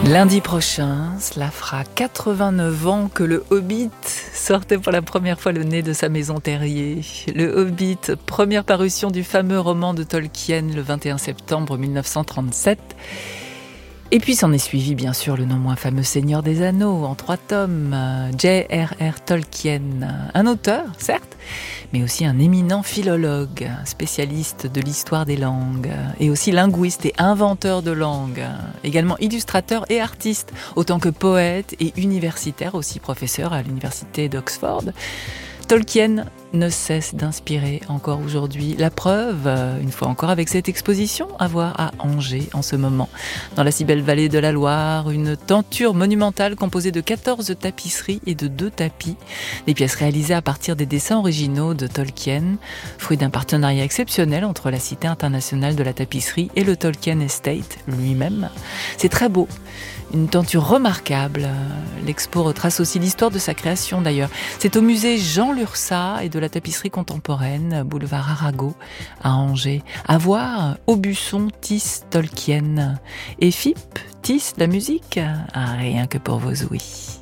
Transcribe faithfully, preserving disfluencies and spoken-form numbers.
Lundi prochain, cela fera quatre-vingt-neuf ans que le Hobbit sortait pour la première fois le nez de sa maison terrier. Le Hobbit, première parution du fameux roman de Tolkien le vingt et un septembre mille neuf cent trente-sept. Et puis s'en est suivi bien sûr le non moins fameux Seigneur des Anneaux en trois tomes, J R R Tolkien, un auteur certes, mais aussi un éminent philologue, spécialiste de l'histoire des langues, et aussi linguiste et inventeur de langues, également illustrateur et artiste, autant que poète et universitaire, aussi professeur à l'université d'Oxford. Tolkien ne cesse d'inspirer encore aujourd'hui. La preuve, une fois encore, avec cette exposition à voir à Angers en ce moment. Dans la si belle vallée de la Loire, une tenture monumentale composée de quatorze tapisseries et de deux tapis. Des pièces réalisées à partir des dessins originaux de Tolkien, fruit d'un partenariat exceptionnel entre la Cité internationale de la tapisserie et le Tolkien Estate lui-même. C'est très beau. Une tenture remarquable. L'expo retrace aussi l'histoire de sa création d'ailleurs. C'est au musée Jean Lurçat et de la tapisserie contemporaine, boulevard Arago, à Angers. À voir, Aubusson tisse Tolkien. Et F I P tisse la musique. Ah, rien que pour vos ouïes.